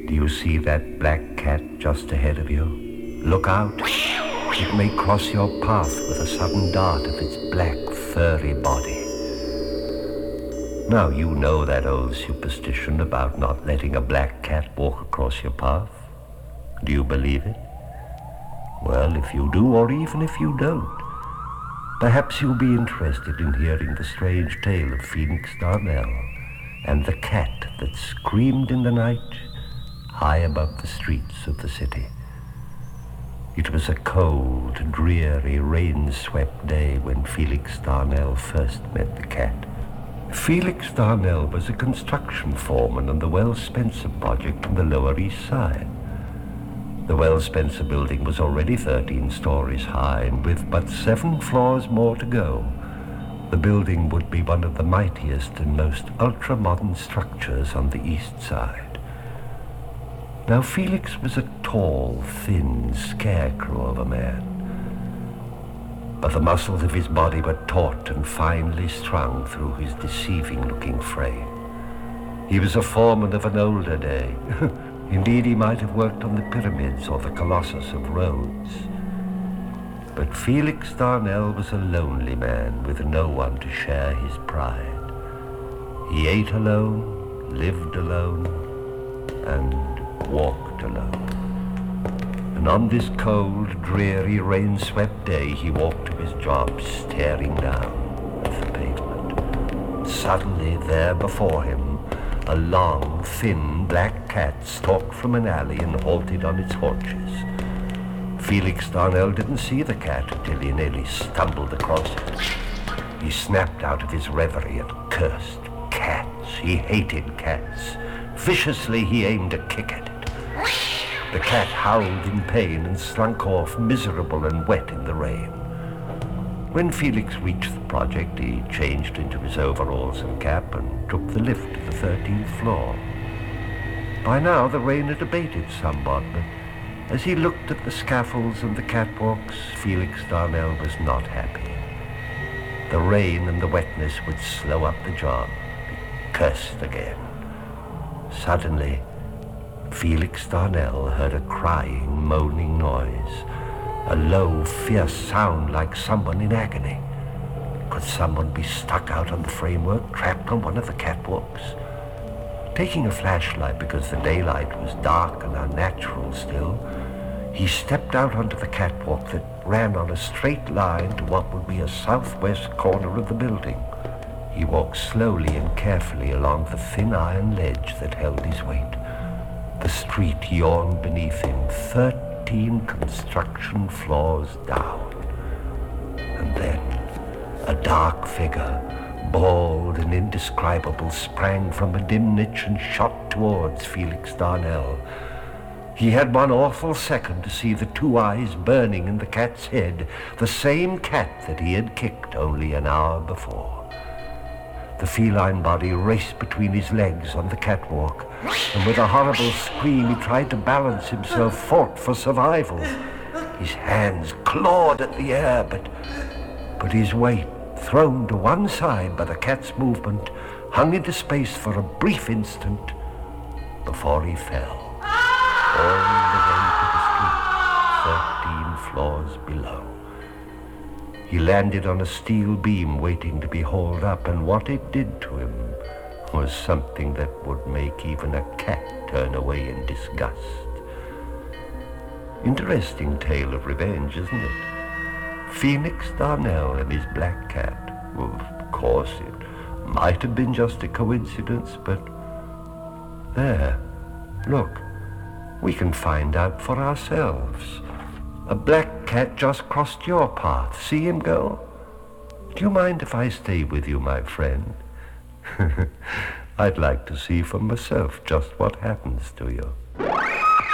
Do you see that black cat just ahead of you? Look out. It may cross your path with a sudden dart of its black, furry body. Now you know that old superstition about not letting a black cat walk across your path. Do you believe it? Well, if you do, or even if you don't, perhaps you'll be interested in hearing the strange tale of Felix Darnell and the cat that screamed in the night high above the streets of the city. It was a cold, dreary, rain-swept day when Felix Darnell first met the cat. Felix Darnell was a construction foreman on the Wells Spencer project on the Lower East Side. The Wells Spencer building was already 13 stories high, and with but 7 floors more to go, the building would be one of the mightiest and most ultra-modern structures on the East Side. Now Felix was a tall, thin scarecrow of a man, but the muscles of his body were taut and finely strung through his deceiving-looking frame. He was a foreman of an older day. Indeed, he might have worked on the pyramids or the Colossus of Rhodes. But Felix Darnell was a lonely man with no one to share his pride. He ate alone, lived alone, and walked alone. And on this cold, dreary, rain-swept day, he walked to his job, staring down at the pavement. Suddenly, there before him, a long, thin, black cat stalked from an alley and halted on its haunches. Felix Darnell didn't see the cat until he nearly stumbled across it. He snapped out of his reverie and cursed. Cats. He hated cats. Viciously, he aimed a kick at it. The cat howled in pain and slunk off, miserable and wet in the rain. When Felix reached the project, he changed into his overalls and cap and took the lift to the 13th floor. By now, the rain had abated somewhat, but as he looked at the scaffolds and the catwalks, Felix Darnell was not happy. The rain and the wetness would slow up the job. He cursed again. Suddenly, Felix Darnell heard a crying, moaning noise. A low, fierce sound like someone in agony. Could someone be stuck out on the framework, trapped on one of the catwalks? Taking a flashlight because the daylight was dark and unnatural still, he stepped out onto the catwalk that ran on a straight line to what would be a southwest corner of the building. He walked slowly and carefully along the thin iron ledge that held his weight. The street yawned beneath him, 13 construction floors down. And then a dark figure, bald and indescribable, sprang from a dim niche and shot towards Felix Darnell. He had one awful second to see the 2 eyes burning in the cat's head, the same cat that he had kicked only an hour before. The feline body raced between his legs on the catwalk, and with a horrible scream he tried to balance himself, fought for survival. His hands clawed at the air, but his weight, thrown to one side by the cat's movement, hung into space for a brief instant before he fell, all the way to the street, 13 floors below. He landed on a steel beam waiting to be hauled up, and what it did to him was something that would make even a cat turn away in disgust. Interesting tale of revenge, isn't it? Felix Darnell and his black cat. Well, of course, it might have been just a coincidence, but there, look, we can find out for ourselves. A black cat just crossed your path. See him go? Do you mind if I stay with you, my friend? I'd like to see for myself just what happens to you.